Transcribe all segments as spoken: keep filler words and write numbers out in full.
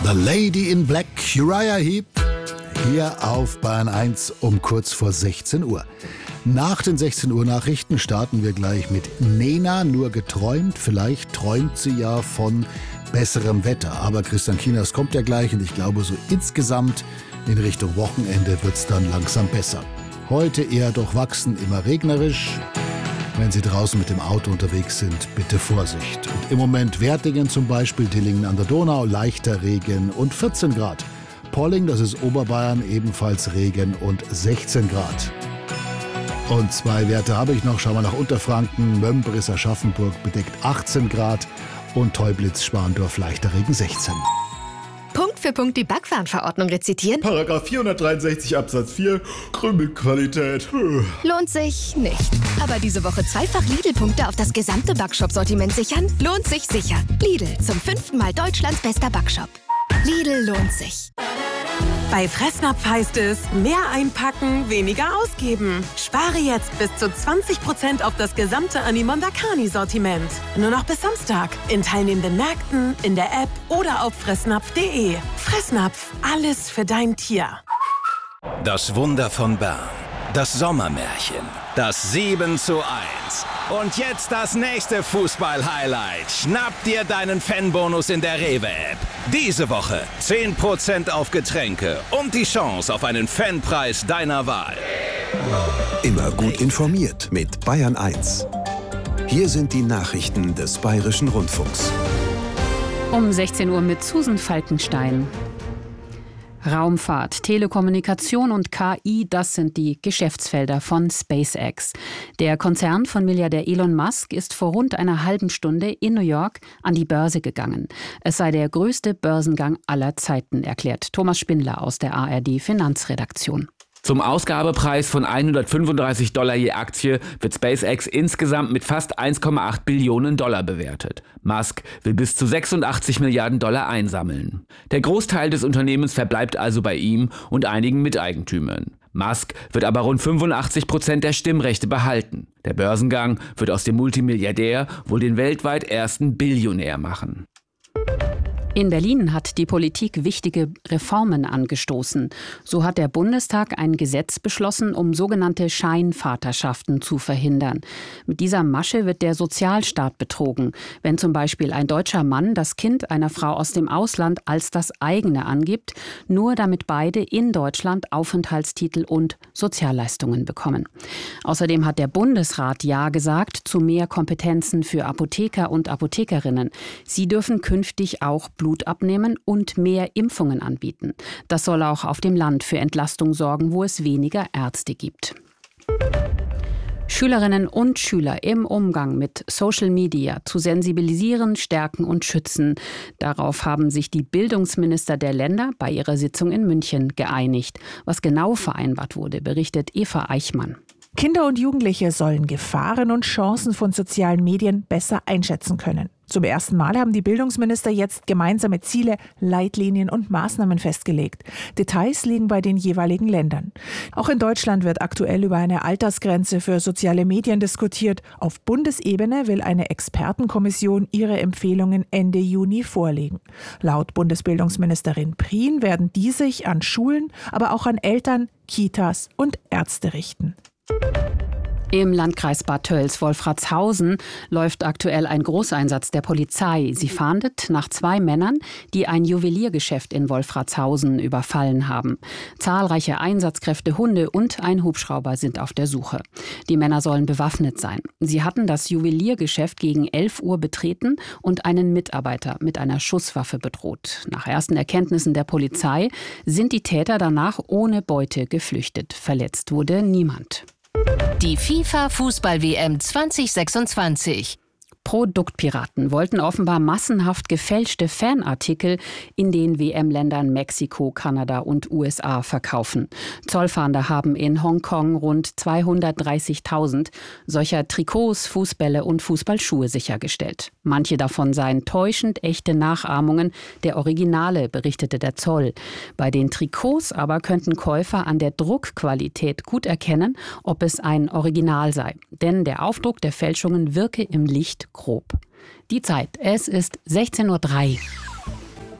The Lady in Black, Uriah Heep, hier auf Bayern eins um kurz vor sechzehn Uhr. Nach den sechzehn Uhr Nachrichten starten wir gleich mit Nena, nur geträumt. Vielleicht träumt sie ja von besserem Wetter. Aber Christian Kieners kommt ja gleich und ich glaube, so insgesamt in Richtung Wochenende wird es dann langsam besser. Heute eher durchwachsen, immer regnerisch. Wenn Sie draußen mit dem Auto unterwegs sind, bitte Vorsicht. Und im Moment Wertingen zum Beispiel, Dillingen an der Donau, leichter Regen und vierzehn Grad. Polling, das ist Oberbayern, ebenfalls Regen und sechzehn Grad. Und zwei Werte habe ich noch. Schauen wir nach Unterfranken. Mömbris, Aschaffenburg bedeckt achtzehn Grad und Teublitz, Schwandorf, leichter Regen sechzehn. Punkt für Punkt die Backwarenverordnung rezitieren? Paragraph vierhundertdreiundsechzig Absatz vier, Krümelqualität. Lohnt sich nicht. Aber diese Woche zweifach Lidl-Punkte auf das gesamte Backshop-Sortiment sichern? Lohnt sich sicher. Lidl, zum fünften Mal Deutschlands bester Backshop. Lidl lohnt sich. Bei Fressnapf heißt es, mehr einpacken, weniger ausgeben. Spare jetzt bis zu zwanzig Prozent auf das gesamte Animonda Carni-Sortiment. Nur noch bis Samstag. In teilnehmenden Märkten, in der App oder auf fressnapf punkt de. Fressnapf, alles für dein Tier. Das Wunder von Bern. Das Sommermärchen. Das sieben zu eins. Und jetzt das nächste Fußball-Highlight. Schnapp dir deinen Fanbonus in der Rewe-App. Diese Woche zehn Prozent auf Getränke und die Chance auf einen Fanpreis deiner Wahl. Immer gut informiert mit Bayern eins. Hier sind die Nachrichten des Bayerischen Rundfunks. Um sechzehn Uhr mit Susan Falkenstein. Raumfahrt, Telekommunikation und K I, das sind die Geschäftsfelder von SpaceX. Der Konzern von Milliardär Elon Musk ist vor rund einer halben Stunde in New York an die Börse gegangen. Es sei der größte Börsengang aller Zeiten, erklärt Thomas Spindler aus der A R D Finanzredaktion. Zum Ausgabepreis von hundertfünfunddreißig Dollar je Aktie wird SpaceX insgesamt mit fast eins Komma acht Billionen Dollar bewertet. Musk will bis zu sechsundachtzig Milliarden Dollar einsammeln. Der Großteil des Unternehmens verbleibt also bei ihm und einigen Miteigentümern. Musk wird aber rund fünfundachtzig Prozent der Stimmrechte behalten. Der Börsengang wird aus dem Multimilliardär wohl den weltweit ersten Billionär machen. In Berlin hat die Politik wichtige Reformen angestoßen. So hat der Bundestag ein Gesetz beschlossen, um sogenannte Scheinvaterschaften zu verhindern. Mit dieser Masche wird der Sozialstaat betrogen. Wenn zum Beispiel ein deutscher Mann das Kind einer Frau aus dem Ausland als das eigene angibt, nur damit beide in Deutschland Aufenthaltstitel und Sozialleistungen bekommen. Außerdem hat der Bundesrat Ja gesagt zu mehr Kompetenzen für Apotheker und Apothekerinnen. Sie dürfen künftig auch Blut abnehmen und mehr Impfungen anbieten. Das soll auch auf dem Land für Entlastung sorgen, wo es weniger Ärzte gibt. Schülerinnen und Schüler im Umgang mit Social Media zu sensibilisieren, stärken und schützen. Darauf haben sich die Bildungsminister der Länder bei ihrer Sitzung in München geeinigt. Was genau vereinbart wurde, berichtet Eva Eichmann. Kinder und Jugendliche sollen Gefahren und Chancen von sozialen Medien besser einschätzen können. Zum ersten Mal haben die Bildungsminister jetzt gemeinsame Ziele, Leitlinien und Maßnahmen festgelegt. Details liegen bei den jeweiligen Ländern. Auch in Deutschland wird aktuell über eine Altersgrenze für soziale Medien diskutiert. Auf Bundesebene will eine Expertenkommission ihre Empfehlungen Ende Juni vorlegen. Laut Bundesbildungsministerin Prien werden die sich an Schulen, aber auch an Eltern, Kitas und Ärzte richten. Im Landkreis Bad Tölz-Wolfratshausen läuft aktuell ein Großeinsatz der Polizei. Sie fahndet nach zwei Männern, die ein Juweliergeschäft in Wolfratshausen überfallen haben. Zahlreiche Einsatzkräfte, Hunde und ein Hubschrauber sind auf der Suche. Die Männer sollen bewaffnet sein. Sie hatten das Juweliergeschäft gegen elf Uhr betreten und einen Mitarbeiter mit einer Schusswaffe bedroht. Nach ersten Erkenntnissen der Polizei sind die Täter danach ohne Beute geflüchtet. Verletzt wurde niemand. Die FIFA-Fußball-W M zwanzig sechsundzwanzig. Produktpiraten wollten offenbar massenhaft gefälschte Fanartikel in den W M-Ländern Mexiko, Kanada und U S A verkaufen. Zollfahnder haben in Hongkong rund zweihundertdreißigtausend solcher Trikots, Fußbälle und Fußballschuhe sichergestellt. Manche davon seien täuschend echte Nachahmungen der Originale, berichtete der Zoll. Bei den Trikots aber könnten Käufer an der Druckqualität gut erkennen, ob es ein Original sei. Denn der Aufdruck der Fälschungen wirke im Licht grob. Die Zeit, es ist sechzehn Uhr drei.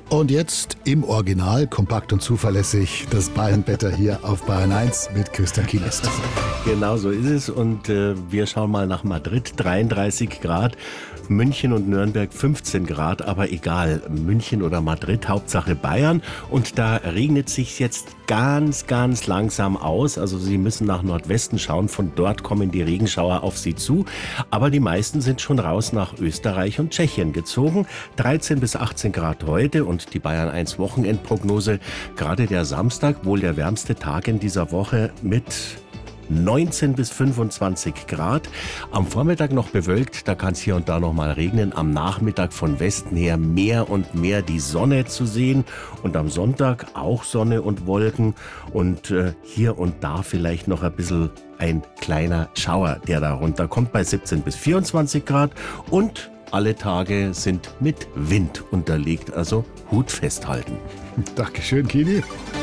Und jetzt im Original, kompakt und zuverlässig, das Bayern-Wetter hier auf Bayern eins mit Christian Kielest. Genau so ist es und äh, wir schauen mal nach Madrid, dreiunddreißig Grad, München und Nürnberg fünfzehn Grad, aber egal, München oder Madrid, Hauptsache Bayern. Und da regnet sich jetzt ganz, ganz langsam aus, also Sie müssen nach Nordwesten schauen, von dort kommen die Regenschauer auf Sie zu, aber die meisten sind schon raus nach Österreich und Tschechien gezogen, dreizehn bis achtzehn Grad heute und die Bayern eins Wochenendprognose, gerade der Samstag, wohl der wärmste Tag in dieser Woche mit neunzehn bis fünfundzwanzig Grad. Am Vormittag noch bewölkt, da kann es hier und da noch mal regnen. Am Nachmittag von Westen her mehr und mehr die Sonne zu sehen. Und am Sonntag auch Sonne und Wolken. Und äh, hier und da vielleicht noch ein bisschen ein kleiner Schauer, der da runterkommt bei siebzehn bis vierundzwanzig Grad. Und alle Tage sind mit Wind unterlegt, also Hut festhalten. Dankeschön, Kini.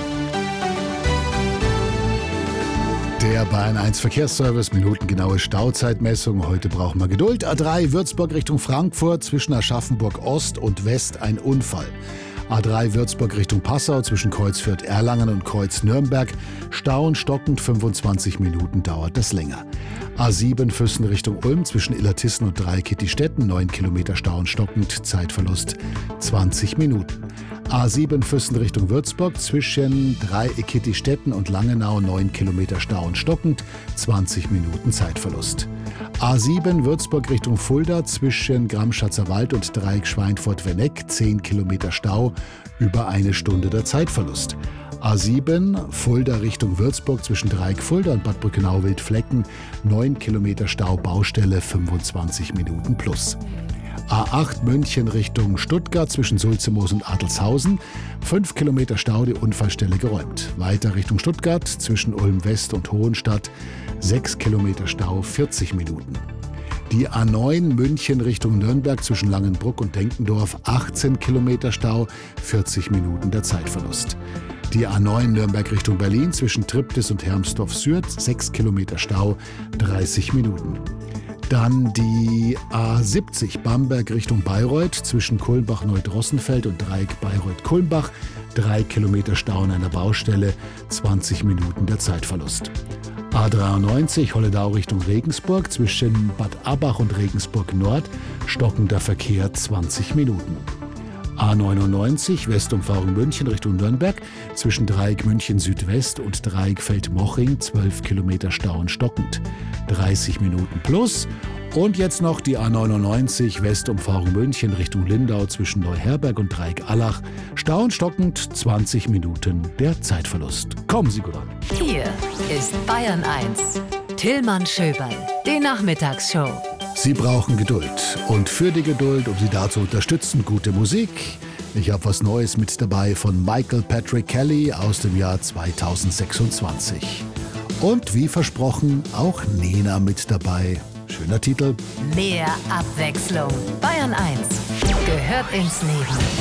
Der Bayern eins Verkehrsservice, minutengenaue Stauzeitmessung. Heute brauchen wir Geduld. A drei Würzburg Richtung Frankfurt, zwischen Aschaffenburg Ost und West ein Unfall. A drei Würzburg Richtung Passau, zwischen Kreuz Fürth-Erlangen und Kreuz Nürnberg. Stau und stockend, fünfundzwanzig Minuten dauert das länger. A sieben Füssen Richtung Ulm, zwischen Illertissen und Dreieck-Kittistetten, neun Kilometer Stau und stockend, Zeitverlust zwanzig Minuten. A sieben Füssen Richtung Würzburg, zwischen Dreieck-Kittistetten und Langenau, neun Kilometer Stau und stockend, zwanzig Minuten Zeitverlust. A sieben Würzburg Richtung Fulda, zwischen Gramschatzer Wald und Dreieck Schweinfurt-Wenneck, zehn Kilometer Stau, über eine Stunde der Zeitverlust. A sieben Fulda Richtung Würzburg, zwischen Dreieck Fulda und Bad Brückenau-Wildflecken, neun Kilometer Stau, Baustelle, fünfundzwanzig Minuten plus. A acht München Richtung Stuttgart, zwischen Sulzemoos und Adelshausen, fünf Kilometer Stau, die Unfallstelle geräumt. Weiter Richtung Stuttgart, zwischen Ulm West und Hohenstadt, sechs Kilometer Stau, vierzig Minuten. Die A neun München Richtung Nürnberg, zwischen Langenbruck und Denkendorf, achtzehn Kilometer Stau, vierzig Minuten der Zeitverlust. Die A neun Nürnberg Richtung Berlin, zwischen Triptis und Hermsdorf-Süd, sechs Kilometer Stau, dreißig Minuten. Dann die A siebzig Bamberg Richtung Bayreuth, zwischen Kulmbach-Neudrossenfeld und Dreieck Bayreuth-Kulmbach, drei Kilometer Stau an einer Baustelle, zwanzig Minuten der Zeitverlust. A dreiundneunzig Holledau Richtung Regensburg, zwischen Bad Abbach und Regensburg Nord, stockender Verkehr, zwanzig Minuten. A neunundneunzig Westumfahrung München Richtung Nürnberg, zwischen Dreieck München Südwest und Dreieck Feldmoching, zwölf Kilometer Stau und stockend, dreißig Minuten plus. Und jetzt noch die A neunundneunzig Westumfahrung München Richtung Lindau, zwischen Neuherberg und Dreieck Allach, Stau und stockend, zwanzig Minuten der Zeitverlust. Kommen Sie gut an. Hier ist Bayern eins. Tillmann Schöberl, die Nachmittagsshow. Sie brauchen Geduld. Und für die Geduld, um Sie da zu unterstützen, gute Musik. Ich habe was Neues mit dabei von Michael Patrick Kelly aus dem Jahr zweitausendsechsundzwanzig. Und wie versprochen, auch Nena mit dabei. Schöner Titel. Mehr Abwechslung. Bayern eins gehört ins Leben.